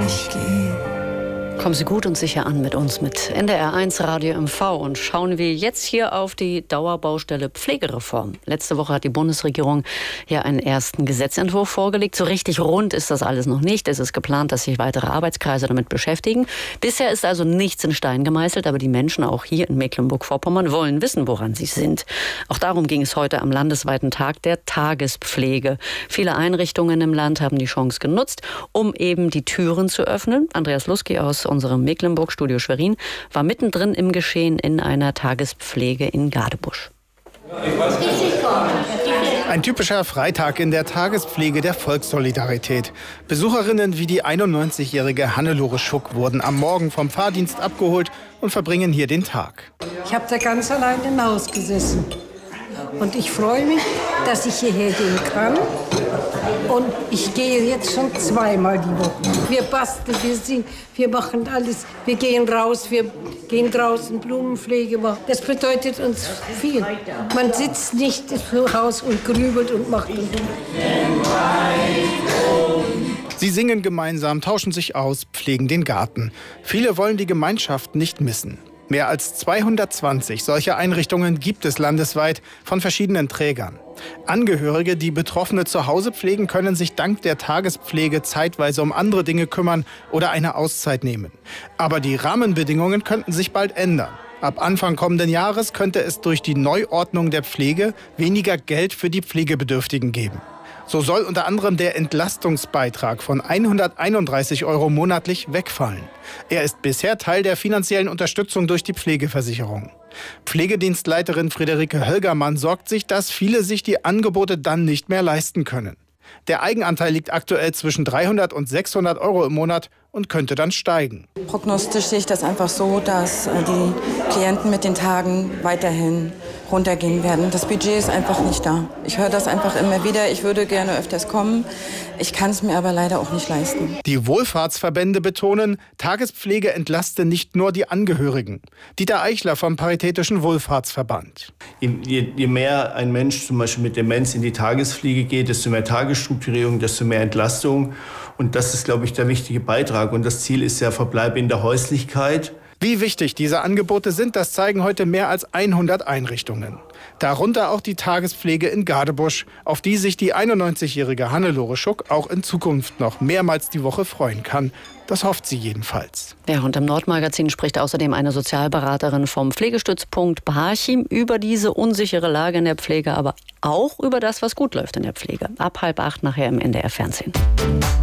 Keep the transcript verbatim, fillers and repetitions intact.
nicht gehen. Kommen Sie gut und sicher an mit uns, mit N D R eins Radio M V, und schauen wir jetzt hier auf die Dauerbaustelle Pflegereform. Letzte Woche hat die Bundesregierung ja einen ersten Gesetzentwurf vorgelegt. So richtig rund ist das alles noch nicht. Es ist geplant, dass sich weitere Arbeitskreise damit beschäftigen. Bisher ist also nichts in Stein gemeißelt, aber die Menschen auch hier in Mecklenburg-Vorpommern wollen wissen, woran sie sind. Auch darum ging es heute am landesweiten Tag der Tagespflege. Viele Einrichtungen im Land haben die Chance genutzt, um eben die Türen zu öffnen. Andreas Lusky aus unserem Mecklenburg-Studio Schwerin war mittendrin im Geschehen in einer Tagespflege in Gadebusch. Ein typischer Freitag in der Tagespflege der Volkssolidarität. Besucherinnen wie die einundneunzigjährige Hannelore Schuck wurden am Morgen vom Fahrdienst abgeholt und verbringen hier den Tag. Ich habe da ganz allein im Haus gesessen. Und ich freue mich, dass ich hierher gehen kann. Und ich gehe jetzt schon zweimal die Woche. Wir basteln, wir singen, wir machen alles. Wir gehen raus, wir gehen draußen Blumenpflege machen. Das bedeutet uns viel. Man sitzt nicht im Haus und grübelt und macht und tut. Sie singen gemeinsam, tauschen sich aus, pflegen den Garten. Viele wollen die Gemeinschaft nicht missen. Mehr als zweihundertzwanzig solcher Einrichtungen gibt es landesweit von verschiedenen Trägern. Angehörige, die Betroffene zu Hause pflegen, können sich dank der Tagespflege zeitweise um andere Dinge kümmern oder eine Auszeit nehmen. Aber die Rahmenbedingungen könnten sich bald ändern. Ab Anfang kommenden Jahres könnte es durch die Neuordnung der Pflege weniger Geld für die Pflegebedürftigen geben. So soll unter anderem der Entlastungsbeitrag von hunderteinunddreißig Euro monatlich wegfallen. Er ist bisher Teil der finanziellen Unterstützung durch die Pflegeversicherung. Pflegedienstleiterin Friederike Hölgermann sorgt sich, dass viele sich die Angebote dann nicht mehr leisten können. Der Eigenanteil liegt aktuell zwischen dreihundert und sechshundert Euro im Monat und könnte dann steigen. Prognostisch sehe ich das einfach so, dass die Klienten mit den Tagen weiterhin runtergehen werden. Das Budget ist einfach nicht da. Ich höre das einfach immer wieder. Ich würde gerne öfters kommen. Ich kann es mir aber leider auch nicht leisten. Die Wohlfahrtsverbände betonen, Tagespflege entlaste nicht nur die Angehörigen. Dieter Eichler vom Paritätischen Wohlfahrtsverband. Je, je mehr ein Mensch zum Beispiel mit Demenz in die Tagespflege geht, desto mehr Tagesstrukturierung, desto mehr Entlastung. Und das ist, glaube ich, der wichtige Beitrag. Und das Ziel ist ja Verbleib in der Häuslichkeit. Wie wichtig diese Angebote sind, das zeigen heute mehr als hundert Einrichtungen. Darunter auch die Tagespflege in Gadebusch, auf die sich die einundneunzigjährige Hannelore Schuck auch in Zukunft noch mehrmals die Woche freuen kann. Das hofft sie jedenfalls. Ja, und im Nordmagazin spricht außerdem eine Sozialberaterin vom Pflegestützpunkt Parchim über diese unsichere Lage in der Pflege, aber auch über das, was gut läuft in der Pflege. Ab halb acht nachher im N D R Fernsehen.